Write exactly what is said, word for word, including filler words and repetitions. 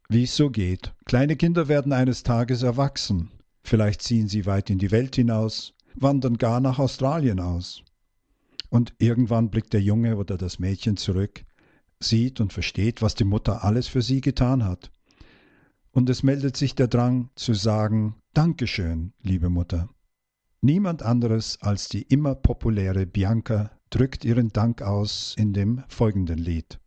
wie es so geht. Kleine Kinder werden eines Tages erwachsen. Vielleicht ziehen sie weit in die Welt hinaus, wandern gar nach Australien aus. Und irgendwann blickt der Junge oder das Mädchen zurück, sieht und versteht, was die Mutter alles für sie getan hat. Und es meldet sich der Drang zu sagen, Dankeschön, liebe Mutter. Niemand anderes als die immer populäre Bianca drückt ihren Dank aus in dem folgenden Lied.